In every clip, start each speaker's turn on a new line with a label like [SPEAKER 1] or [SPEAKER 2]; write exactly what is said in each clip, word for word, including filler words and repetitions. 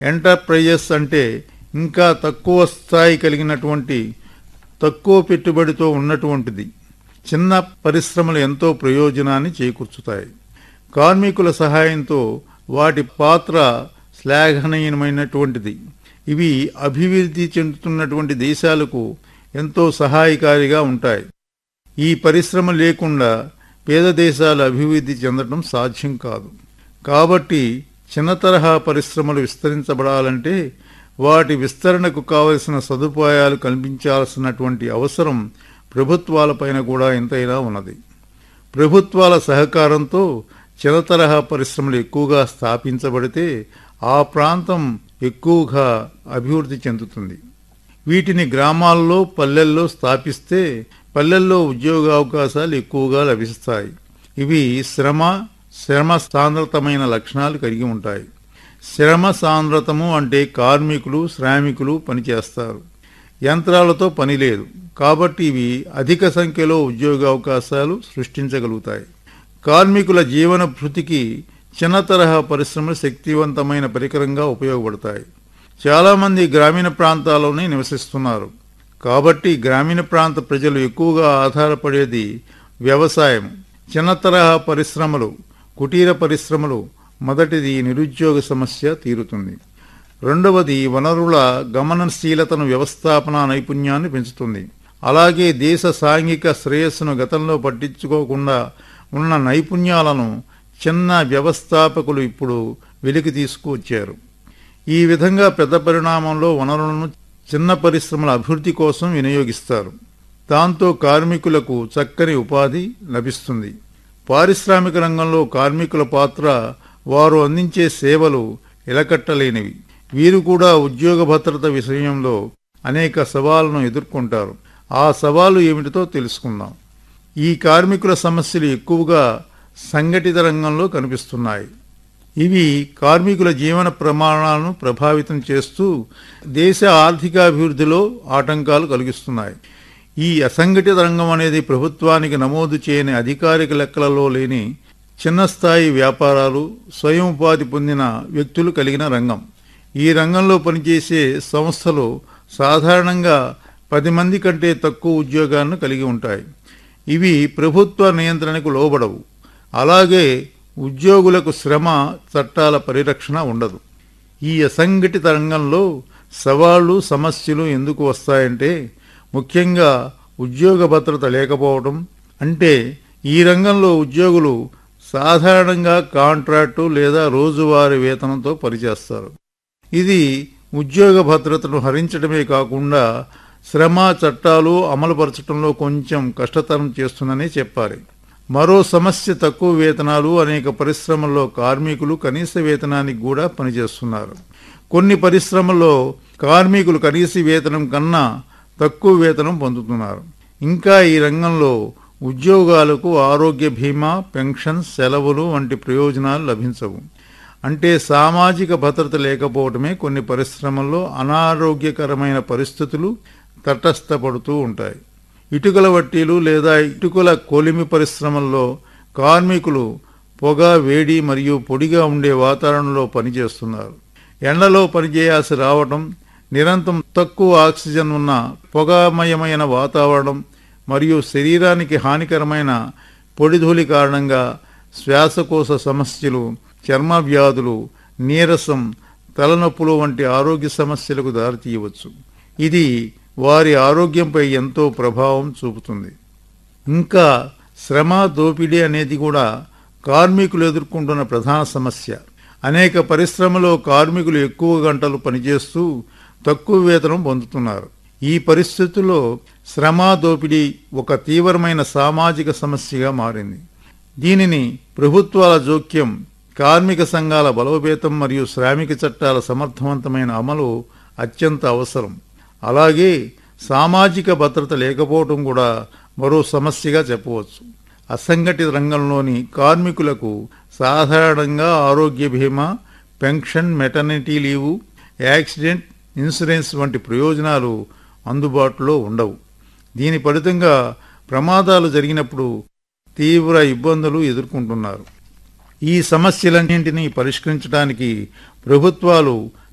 [SPEAKER 1] Enterprises అంటే ఇంకా తక్కువ స్థాయి కలిగినటువంటి తక్కువ పెట్టుబడితో ఉన్నటువంటిది. చిన్న పరిశ్రమలు ఎంతో ప్రయోజనాన్ని చేకూర్చుతాయి. కార్మికుల సహాయంతో వాటి పాత్ర శ్లాఘనీయమైనటువంటిది. ఇవి అభివృద్ధి చెందుతున్నటువంటి దేశాలకు ఎంతో సహాయకారిగా ఉంటాయి. ఈ పరిశ్రమ లేకుండా పేద దేశాలు అభివృద్ధి చెందడం సాధ్యం కాదు. కాబట్టి చిన్న తరహా పరిశ్రమలు విస్తరించబడాలంటే వాటి విస్తరణకు కావలసిన సదుపాయాలు కల్పించాల్సినటువంటి అవసరం ప్రభుత్వాలపైన కూడా ఎంతైనా ఉన్నది. ప్రభుత్వాల సహకారంతో చిన్న తరహా పరిశ్రమలు ఎక్కువగా స్థాపించబడితే ఆ ప్రాంతం ఎక్కువగా అభివృద్ధి చెందుతుంది. వీటిని గ్రామాల్లో పల్లెల్లో స్థాపిస్తే పల్లెల్లో ఉద్యోగ అవకాశాలు ఎక్కువగా లభిస్తాయి. ఇవి శ్రమ శ్రమ సాంద్రతమైన లక్షణాలు కలిగి ఉంటాయి. శ్రమ సాంద్రతము అంటే కార్మికులు శ్రామికులు పనిచేస్తారు. యంత్రాలతో పని లేదు. కాబట్టి ఇవి అధిక సంఖ్యలో ఉద్యోగ అవకాశాలు సృష్టించగలుగుతాయి. కార్మికుల జీవన భృతికి చిన్న తరహా పరిశ్రమలు శక్తివంతమైన పరికరంగా ఉపయోగపడతాయి. చాలామంది గ్రామీణ ప్రాంతాల్లోనే నివసిస్తున్నారు. కాబట్టి గ్రామీణ ప్రాంత ప్రజలు ఎక్కువగా ఆధారపడేది వ్యవసాయం. చిన్న తరహా పరిశ్రమలు, కుటీర పరిశ్రమలు. మొదటిది నిరుద్యోగ సమస్య తీరుతుంది. రెండవది వనరుల గమనశీలతను, వ్యవస్థాపన నైపుణ్యాన్ని పెంచుతుంది. అలాగే దేశ సాంఘిక శ్రేయస్సును గతంలో పట్టించుకోకుండా ఉన్న నైపుణ్యాలను చిన్న వ్యవస్థాపకులు ఇప్పుడు వెలికి తీసుకువచ్చారు. ఈ విధంగా పెద్ద పరిణామంలో వనరులను చిన్న పరిశ్రమల అభివృద్ధి కోసం వినియోగిస్తారు. దాంతో కార్మికులకు చక్కని ఉపాధి లభిస్తుంది. పారిశ్రామిక రంగంలో కార్మికుల పాత్ర, వారు అందించే సేవలు ఎలకట్టలేనివి. వీరు కూడా ఉద్యోగ భద్రత విషయంలో అనేక సవాళ్లను ఎదుర్కొంటారు. ఆ సవాలు ఏమిటితో తెలుసుకుందాం. ఈ కార్మికుల సమస్యలు ఎక్కువగా సంఘటిత రంగంలో కనిపిస్తున్నాయి. ఇవి కార్మికుల జీవన ప్రమాణాలను ప్రభావితం చేస్తూ దేశ ఆర్థికాభివృద్ధిలో ఆటంకాలు కలిగిస్తున్నాయి. ఈ అసంఘటిత రంగం అనేది ప్రభుత్వానికి నమోదు చేయని అధికారిక లెక్కలలో లేని చిన్న స్థాయి వ్యాపారాలు, స్వయం ఉపాధి పొందిన వ్యక్తులు కలిగిన రంగం. ఈ రంగంలో పనిచేసే సంస్థలు సాధారణంగా పది మంది కంటే తక్కువ ఉద్యోగాలను కలిగి ఉంటాయి. ఇవి ప్రభుత్వ నియంత్రణకు లోబడవు. అలాగే ఉద్యోగులకు శ్రమ చట్టాల పరిరక్షణ ఉండదు. ఈ అసంఘటిత రంగంలో సవాళ్లు, సమస్యలు ఎందుకు వస్తాయంటే ముఖ్యంగా ఉద్యోగ భద్రత లేకపోవడం. అంటే ఈ రంగంలో ఉద్యోగులు సాధారణంగా కాంట్రాక్టు లేదా రోజువారీ వేతనంతో పనిచేస్తారు. ఇది ఉద్యోగ భద్రతను హరించడమే కాకుండా శ్రమ చట్టాలు అమలుపరచడంలో కొంచెం కష్టతరం చేస్తుందనే చెప్పాలి. మరో సమస్య తక్కువ వేతనాలు. అనేక పరిశ్రమల్లో కార్మికులు కనీస వేతనానికి కూడా పనిచేస్తున్నారు. కొన్ని పరిశ్రమల్లో కార్మికులు కనీస వేతనం కన్నా తక్కువ వేతనం పొందుతున్నారు. ఇంకా ఈ రంగంలో ఉద్యోగాలకు ఆరోగ్య బీమా, పెన్షన్, సెలవులు వంటి ప్రయోజనాలు లభించవు. అంటే సామాజిక భద్రత లేకపోవడమే కొన్ని పరిశ్రమల్లో అనారోగ్యకరమైన పరిస్థితులు తటస్థపడుతూ ఉంటాయి. ఇటుకల వట్టీలు లేదా ఇటుకల కొలిమి పరిశ్రమల్లో కార్మికులు పొగ, వేడి మరియు పొడిగా ఉండే వాతావరణంలో పనిచేస్తున్నారు. ఎండలో పనిచేయాల్సి రావడం, నిరంతరం తక్కువ ఆక్సిజన్ ఉన్న పొగమయమైన వాతావరణం మరియు శరీరానికి హానికరమైన పొడిధూళి కారణంగా శ్వాసకోశ సమస్యలు, చర్మ వ్యాధులు, నీరసం, తలనొప్పులు వంటి ఆరోగ్య సమస్యలకు దారితీయవచ్చు. ఇది వారి ఆరోగ్యంపై ఎంతో ప్రభావం చూపుతుంది. ఇంకా శ్రమ దోపిడీ అనేది కూడా కార్మికులు ఎదుర్కొంటున్న ప్రధాన సమస్య. అనేక పరిశ్రమలో కార్మికులు ఎక్కువ గంటలు పనిచేస్తూ తక్కువ వేతనం పొందుతున్నారు. ఈ పరిస్థితుల్లో శ్రమ దోపిడీ ఒక తీవ్రమైన సామాజిక సమస్యగా మారింది. దీనిని ప్రభుత్వాల జోక్యం, కార్మిక సంఘాల బలోపేతం మరియు శ్రామిక చట్టాల సమర్థవంతమైన అమలు అత్యంత అవసరం. అలాగే సామాజిక భద్రత లేకపోవడం కూడా మరో సమస్యగా చెప్పవచ్చు. అసంఘటిత రంగంలోని కార్మికులకు సాధారణంగా ఆరోగ్య బీమా, pension, maternity leave, accident insurance వంటి ప్రయోజనాలు అందుబాటులో ఉండవు. దీని ఫలితంగా ప్రమాదాలు జరిగినప్పుడు తీవ్ర ఇబ్బందులు ఎదుర్కొంటున్నారు. ఈ సమస్యలన్నింటినీ పరిష్కరించడానికి ప్రభుత్వాలు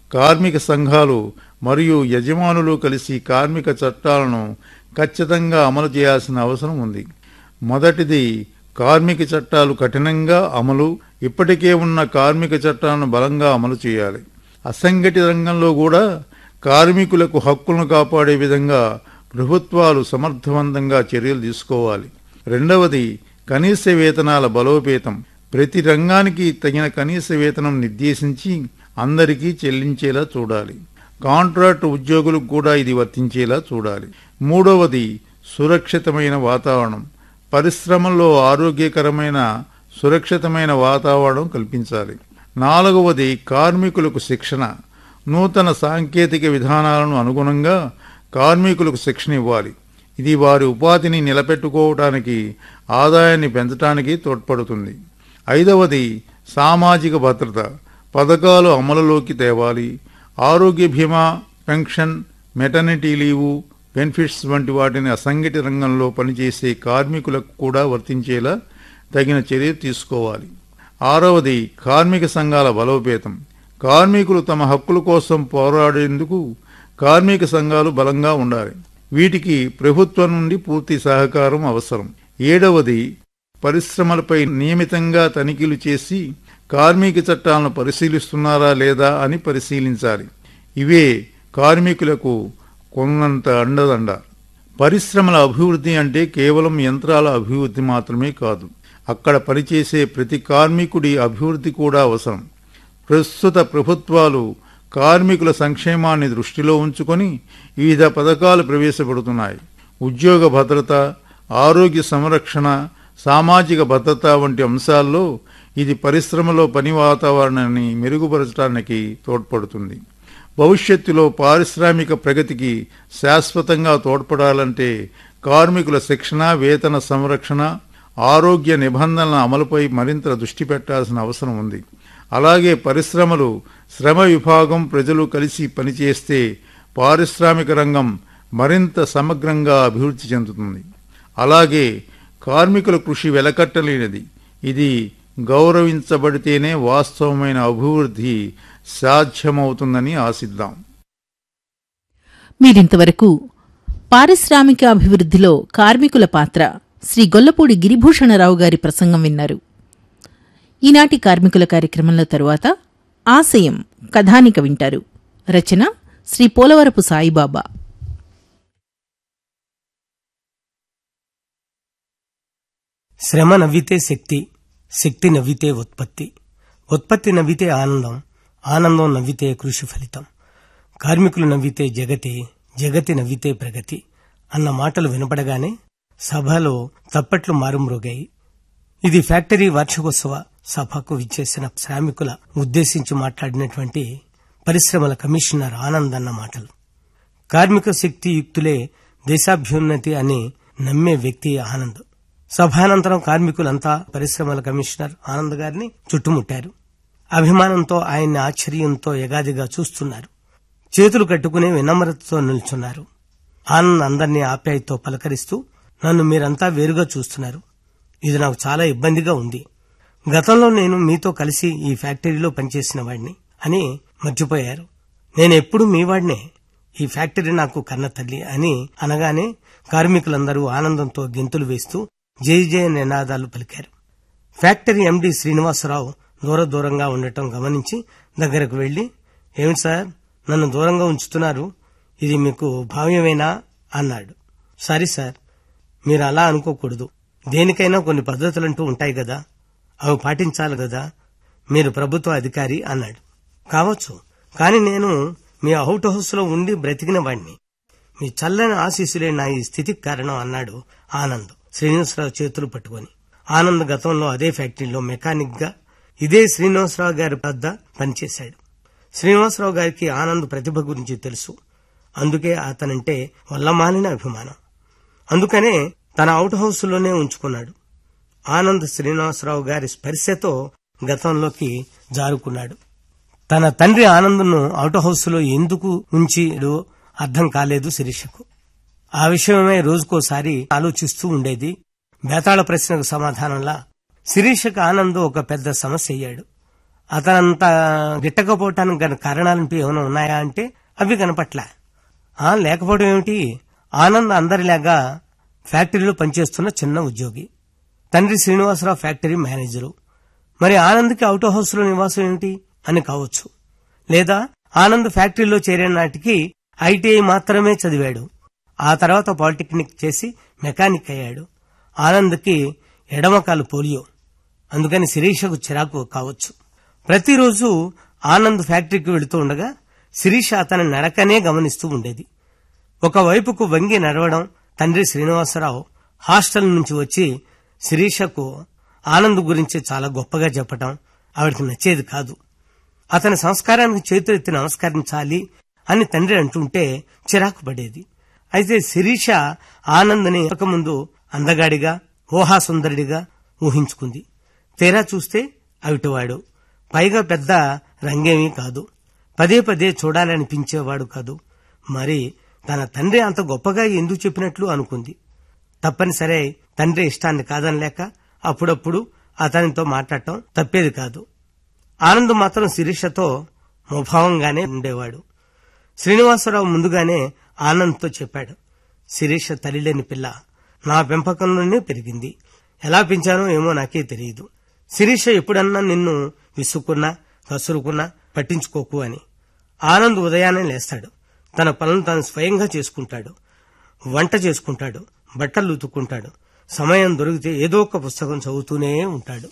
[SPEAKER 1] కార్మిక సంఘాలు మరియు యజమానులు కలిసి కార్మిక చట్టాలను ఖచ్చితంగా అమలు చేయాల్సిన అవసరం ఉంది. మొదటిది, కార్మిక చట్టాలు కఠినంగా అమలు. ఇప్పటికే ఉన్న కార్మిక చట్టాలను బలంగా అమలు చేయాలి. అసంఘటిత రంగంలో కూడా కార్మికులకు హక్కులను కాపాడే విధంగా ప్రభుత్వాలు సమర్థవంతంగా చర్యలు తీసుకోవాలి. రెండవది, కనీస వేతనాల బలోపేతం. ప్రతి రంగానికి తగిన కనీస వేతనం నిర్దేశించి అందరికీ చెల్లించేలా చూడాలి. కాంట్రాక్ట్ ఉద్యోగులకు కూడా ఇది వర్తించేలా చూడాలి. మూడవది, సురక్షితమైన వాతావరణం. పరిశ్రమల్లో ఆరోగ్యకరమైన సురక్షితమైన వాతావరణం కల్పించాలి. నాలుగవది, కార్మికులకు శిక్షణ. నూతన సాంకేతిక విధానాలను అనుగుణంగా కార్మికులకు శిక్షణ ఇవ్వాలి. ఇది వారి ఉపాధిని నిలబెట్టుకోవడానికి, ఆదాయాన్ని పెంచడానికి తోడ్పడుతుంది. ఐదవది, సామాజిక భద్రత. పథకాలు అమలులోకి తేవాలి. ఆరోగ్య బీమా, పెన్షన్, మెటర్నిటీ లీవు, బెనిఫిట్స్ వంటి వాటిని అసంఘటిత రంగంలో పనిచేసే కార్మికులకు కూడా వర్తించేలా తగిన చర్యలు తీసుకోవాలి. ఆరవది, కార్మిక సంఘాల బలోపేతం. కార్మికులు తమ హక్కుల కోసం పోరాడేందుకు కార్మిక సంఘాలు బలంగా ఉండాలి. వీటికి ప్రభుత్వం నుండి పూర్తి సహకారం అవసరం. ఏడవది, పరిశ్రమలపై నియమితంగా తనిఖీలు చేసి కార్మిక చట్టాలను పరిశీలిస్తున్నారా లేదా అని పరిశీలించాలి. ఇవే కార్మికులకు కొన్నంత అండదండ. పరిశ్రమల అభివృద్ధి అంటే కేవలం యంత్రాల అభివృద్ధి మాత్రమే కాదు, అక్కడ పనిచేసే ప్రతి కార్మికుడి అభివృద్ధి కూడా అవసరం. ప్రస్తుత ప్రభుత్వాలు కార్మికుల సంక్షేమాన్ని దృష్టిలో ఉంచుకొని వివిధ పథకాలు ప్రవేశపెడుతున్నాయి. ఉద్యోగ భద్రత, ఆరోగ్య సంరక్షణ, సామాజిక భద్రత వంటి అంశాల్లో ఇది పరిశ్రమలో పని వాతావరణాన్ని మెరుగుపరచడానికి తోడ్పడుతుంది. భవిష్యత్తులో పారిశ్రామిక ప్రగతికి శాశ్వతంగా తోడ్పడాలంటే కార్మికుల శిక్షణ, వేతన సంరక్షణ, ఆరోగ్య నిబంధనల అమలుపై మరింత దృష్టి పెట్టాల్సిన అవసరం ఉంది. అలాగే పరిశ్రమలు, శ్రమ విభాగం, ప్రజలు కలిసి పనిచేస్తే పారిశ్రామిక రంగం మరింత సమగ్రంగా అభివృద్ధి చెందుతుంది. అలాగే కార్మికుల కృషి వెలకట్టలేనిది. ఇది గౌరవించబడితేనే వాస్తవమైన అభివృద్ధి సాధ్యమవుతుందని ఆశిద్దాం.
[SPEAKER 2] మీరింతవరకు పారిశ్రామిక అభివృద్ధిలో కార్మికుల పాత్ర శ్రీ గొల్లపూడి గిరిభూషణరావు గారి ప్రసంగం విన్నారు. ఈనాటి కార్మికుల కార్యక్రమంలో తరువాత ఆశయం కథానిక వింటారు. రచన శ్రీ పోలవరపు సాయిబాబా.
[SPEAKER 3] శ్రమ నవ్వితే శక్తి, శక్తి నవ్వితే ఉత్పత్తి, ఉత్పత్తి నవ్వితే ఆనందం, ఆనందం నవ్వితే కృషి ఫలితం, కార్మికులు నవ్వితే జగతి, జగతి నవ్వితే ప్రగతి అన్న మాటలు వినపడగానే సభలో తప్పట్లు మారుమ్రోగాయి. ఇది ఫ్యాక్టరీ వార్షికోత్సవ సభకు విచ్చేసిన శ్రామికుల ఉద్దేశించి మాట్లాడినటువంటి పరిశ్రమల కమిషనర్ ఆనంద్ అన్న మాటలు. కార్మిక శక్తి యుక్తులే దేశాభ్యున్నతి అని నమ్మే వ్యక్తి ఆనంద్. సభానంతరం కార్మికులంతా పరిశ్రమల కమిషనర్ ఆనంద్ గారిని చుట్టుముట్టారు. అభిమానంతో ఆయన్ని ఆశ్చర్యంతో ఎగాదిగా చూస్తున్నారు. చేతులు కట్టుకుని వినమ్రతతో నిల్చున్నారు. ఆనంద్ అందర్నీ ఆప్యాయతో పలకరిస్తూ, నన్ను మీరంతా వేరుగా చూస్తున్నారు, ఇది నాకు చాలా ఇబ్బందిగా ఉంది. గతంలో నేను మీతో కలిసి ఈ ఫ్యాక్టరీలో పనిచేసిన వాడిని అని మర్చిపోయారు. నేనెప్పుడు మీ వాడినే, ఈ ఫ్యాక్టరీ నాకు కన్న తల్లి అని అనగానే కార్మికులందరూ ఆనందంతో గెంతులు వేస్తూ జై జయ నినాదాలు పలికారు. ఫ్యాక్టరీ ఎండీ శ్రీనివాసరావు దూర దూరంగా ఉండటం గమనించి దగ్గరకు వెళ్లి, ఏమిటి సార్ నన్ను దూరంగా ఉంచుతున్నారు, ఇది మీకు భావ్యమేనా అన్నాడు. సారీ సార్, మీరు అలా అనుకోకూడదు, దేనికైనా కొన్ని పద్ధతులంటూ ఉంటాయి కదా, అవి పాటించాలి కదా, మీరు ప్రభుత్వ అధికారి అన్నాడు. కావచ్చు, కాని నేను మీ అవుట్ హౌస్ లో ఉండి బ్రతికిన వాణ్ణి, మీ చల్లని ఆశీస్సులే నా ఈ స్థితికి కారణం అన్నాడు ఆనంద్ శ్రీనివాసరావు చేతులు పట్టుకుని. ఆనంద్ గతంలో అదే ఫ్యాక్టరీలో మెకానిక్ గా ఇదే శ్రీనివాసరావు గారి వద్ద పనిచేశాడు. శ్రీనివాసరావు గారికి ఆనంద్ ప్రతిభ గురించి తెలుసు. అందుకే అతనంటే వల్లమాలిన అభిమానం. అందుకనే తన అవుట్ హౌస్ లోనే ఉంచుకున్నాడు. ఆనంద్ శ్రీనివాసరావు గారి స్పర్శతో గతంలోకి జారుకున్నాడు. తన తండ్రి ఆనంద్ను అవుట్ హౌస్ లో ఎందుకు ఉంచిడో అర్థం కాలేదు శిరీషకు. ఆ విషయమే రోజుకోసారి ఆలోచిస్తూ ఉండేది. బేతాళ ప్రశ్నకు సమాధానంలా శిరీషకు ఆనంద్ ఒక పెద్ద సమస్య అయ్యాడు. అతనంత గిట్టకపోవటానికి గల కారణాలంటూ ఏమైనా ఉన్నాయా అంటే అవి కనపట్ల. ఆ లేకపోవడం ఏమిటి? ఆనంద్ అందరిలాగా ఫ్యాక్టరీలో పనిచేస్తున్న చిన్న ఉద్యోగి, తండ్రి శ్రీనివాసరావు ఫ్యాక్టరీ మేనేజరు. మరి ఆనంద్కి అవుట్ హౌస్ లో నివాసం ఏమిటి అని కావచ్చు. లేదా ఆనంద్ ఫ్యాక్టరీలో చేరే నాటికి ఐటీఐ మాత్రమే చదివాడు. ఆ తర్వాత పాలిటెక్నిక్ చేసి మెకానిక్ అయ్యాడు. ఆనంద్కి ఎడమకాలు పోలియో, అందుకని శిరీషకు చిరాకు కావచ్చు. ప్రతిరోజు ఆనంద్ ఫ్యాక్టరీకి వెళుతూ ఉండగా శిరీష అతని నడకనే గమనిస్తూ ఉండేది. ఒకవైపుకు వంగి నడవడం, తండ్రి శ్రీనివాసరావు హాస్టల్ నుంచి వచ్చి శిరీషకు ఆనంద్ గురించి చాలా గొప్పగా చెప్పటం ఆవిడికి నచ్చేది కాదు. అతని సంస్కారానికి చేతులెత్తి నమస్కరించాలి అని తండ్రి అంటుంటే చిరాకు పడేది. అయితే శిరీష ఆనంద్ని ముందు అందగాడిగా, ఊహాసుందరుడిగా ఊహించుకుంది. తీరా చూస్తే అవిటివాడు, పైగా పెద్ద రంగేమీ కాదు, పదే పదే చూడాలనిపించేవాడు కాదు. మరి తన తండ్రి అంత గొప్పగా ఎందుకు చెప్పినట్లు అనుకుంది. తప్పనిసరే తండ్రి ఇష్టాన్ని కాదనలేక అప్పుడప్పుడు అతనితో మాట్లాడటం తప్పేది కాదు. ఆనంద్ మాత్రం శిరీషతో ముభావంగానే ఉండేవాడు. శ్రీనివాసరావు ముందుగానే ఆనంద్తో చెప్పాడు, శిరీష తల్లిలేని పిల్ల, నా పెంపకంలోనే పెరిగింది. ఎలా పెంచానో ఏమో నాకే తెలియదు. శిరీష ఎప్పుడన్నా నిన్ను విసుక్కున్నా కసురుకున్నా పట్టించుకోకు అని. ఆనంద్ ఉదయాన్నే లేస్తాడు, తన పనులను తాను స్వయంగా చేసుకుంటాడు. వంట చేసుకుంటాడు, బట్టలు ఉతుక్కుంటాడు, సమయం దొరికితే ఏదో ఒక పుస్తకం చదువుతూనే ఉంటాడు.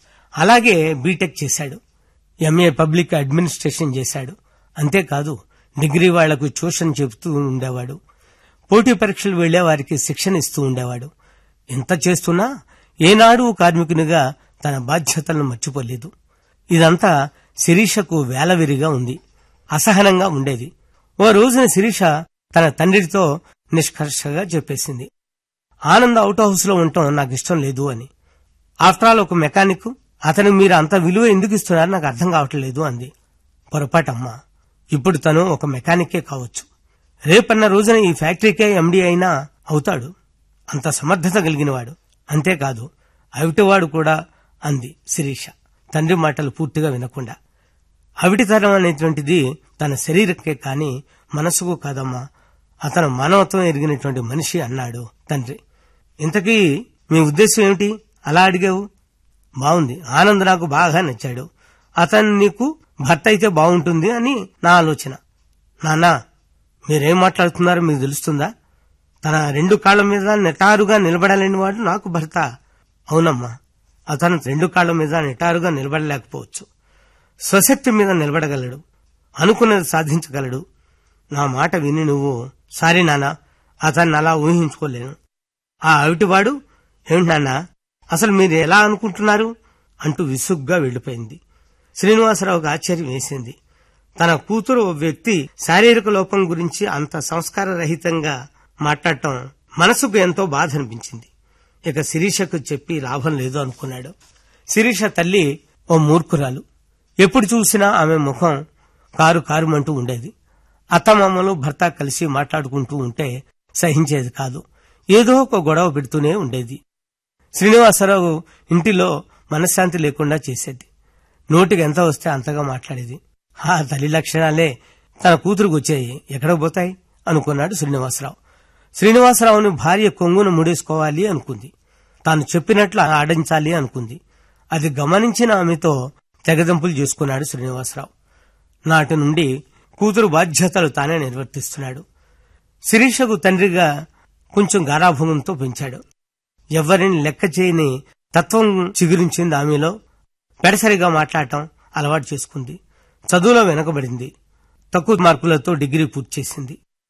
[SPEAKER 3] అలాగే బీటెక్ చేశాడు, ఎంఏ పబ్లిక్ అడ్మినిస్ట్రేషన్ చేశాడు. అంతేకాదు డిగ్రీ వాళ్లకు ట్యూషన్ చెబుతూ ఉండేవాడు. పోటీ పరీక్షలు వెళ్లే వారికి శిక్షణ ఇస్తూ ఉండేవాడు. ఎంత చేస్తున్నా ఏనాడు కార్మికునిగా తన బాధ్యతలను మర్చిపోలేదు. ఇదంతా శిరీషకు వేలవిరిగా ఉంది, అసహనంగా ఉండేది. ఓ రోజున శిరీష తన తండ్రితో నిష్కర్షగా చెప్పేసింది, ఆనంద్ అవుట్ హౌస్ లో ఉండటం నాకు ఇష్టం లేదు అని. ఆఫ్టర్ ఆల్ ఒక మెకానిక్, అతను మీరు అంత విలువ ఎందుకు ఇస్తున్నారు నాకు అర్థం కావట్లేదు అంది. పొరపాటమ్మా, ఇప్పుడు తను ఒక మెకానికే కావచ్చు, రేపన్న రోజున ఈ ఫ్యాక్టరీకే ఎండీ అయినా అవుతాడు. అంత సమర్థత కలిగినవాడు. అంతేకాదు అవిటివాడు కూడా అంది శిరీష, తండ్రి మాటలు పూర్తిగా వినకుండా. అవిటితనం అనేటువంటిది తన శరీరకే కాని మనసుకు కాదమ్మా, అతను మానవత్వం ఎరిగినటువంటి మనిషి అన్నాడు తండ్రి. ఇంతకీ మీ ఉద్దేశం ఏమిటి అలా అడిగావు? బాగుంది, ఆనంద్ నాకు బాగా నచ్చాడు, అతను నీకు భర్త అయితే బాగుంటుంది అని నా ఆలోచన. నాన్నా, మీరేం మాట్లాడుతున్నారో మీకు తెలుస్తుందా? తన రెండు కాళ్ల మీద నిటారుగా నిలబడలేని వాడు నాకు భర్త. అవునమ్మా, అతను రెండు కాళ్ల మీద నిటారుగా నిలబడలేకపోవచ్చు, స్వశక్తి మీద నిలబడగలడు, అనుకున్నది సాధించగలడు. నా మాట విని నువ్వు సారీ నాన్న, అతన్ని అలా ఊహించుకోలేను. ఆ అవిటివాడు ఏమిటి నాన్న, అసలు మీరు ఎలా అనుకుంటున్నారు అంటూ విసుగ్గా వెళ్లిపోయింది. శ్రీనివాసరావుకు ఆశ్చర్యం వేసింది. తన కూతురు ఓ వ్యక్తి శారీరక లోపం గురించి అంత సంస్కార రహితంగా మాట్లాడటం మనసుకు ఎంతో బాధ అనిపించింది. ఇక శిరీషకు చెప్పి లాభం లేదు అనుకున్నాడు. శిరీష తల్లి ఓ మూర్ఖురాలు. ఎప్పుడు చూసినా ఆమె ముఖం కారు కారుమంటూ ఉండేది. అత్తమామలు భర్త కలిసి మాట్లాడుకుంటూ ఉంటే సహించేది కాదు, ఏదో ఒక గొడవ పెడుతూనే ఉండేది. శ్రీనివాసరావు ఇంటిలో మనశ్శాంతి లేకుండా చేసేది. నోటికి ఎంత వస్తే అంతగా మాట్లాడేది. ఆ తల్లి లక్షణాలే తన కూతురుకు వచ్చాయి, ఎక్కడికి పోతాయి అనుకున్నాడు శ్రీనివాసరావు. శ్రీనివాసరావుని భార్య కొంగును ముడేసుకోవాలి అనుకుంది, తాను చెప్పినట్లు ఆడించాలి అనుకుంది. అది గమనించిన ఆమెతో తెగదంపులు చేసుకున్నాడు శ్రీనివాసరావు. నాటి నుండి కూతురు బాధ్యతలు తానే నిర్వర్తిస్తున్నాడు. శిరీషకు తండ్రిగా కొంచెం గారాభంగంతో పెంచాడు. ఎవ్వరిని లెక్క చేయని తత్వం చిగురించింది ఆమెలో. పెడసరిగా మాట్లాడటం అలవాటు చేసుకుంది. చదువులో వెనకబడింది. తక్కువ మార్కులతో డిగ్రీ పూర్తి చేసింది.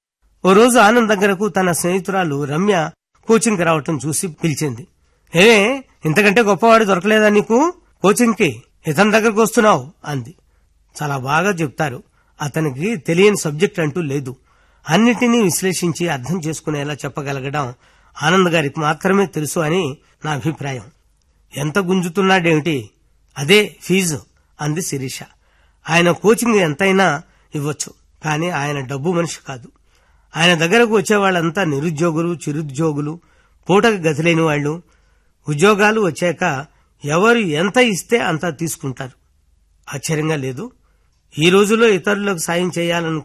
[SPEAKER 3] ఓ రోజు ఆనంద్ దగ్గరకు తన స్నేహితురాలు రమ్య కోచింగ్కి రావటం చూసి పిలిచింది. ఏ ఇంతకంటే గొప్పవాడు దొరకలేదా నీకు కోచింగ్కి? ఇతని దగ్గరకు వస్తున్నావు అంది. చాలా బాగా చెప్తారు, అతనికి తెలియని సబ్జెక్ట్ అంటూ లేదు, అన్నిటినీ విశ్లేషించి అర్థం చేసుకునేలా చెప్పగలగడం ఆనంద్ గారికి మాత్రమే తెలుసు అని నా అభిప్రాయం. ఎంత గుంజుతున్నాడేమిటి, అదే ఫీజు అంది శిరీష. ఆయన కోచింగ్ ఎంతైనా ఇవ్వచ్చు, కానీ ఆయన డబ్బు మనిషి కాదు. ఆయన దగ్గరకు వచ్చేవాళ్లంతా నిరుద్యోగులు, చిరుద్యోగులు, పూటకు గతిలేని వాళ్లు. ఉద్యోగాలు వచ్చాక ఎవరు ఎంత ఇస్తే అంత తీసుకుంటారు. ఆశ్చర్యంగా లేదు. ఈ రోజుల్లో ఇతరులకు సాయం చేయాలను